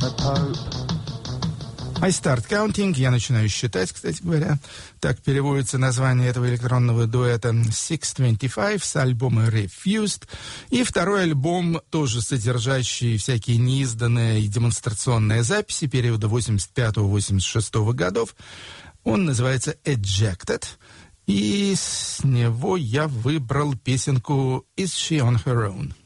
I start counting, я начинаю считать, кстати говоря. Так переводится название этого электронного дуэта. 625 с альбома Refused. И второй альбом, тоже содержащий всякие неизданные и демонстрационные записи периода 85-86 годов. Он называется Ejected. И с него я выбрал песенку Is She On Her Own?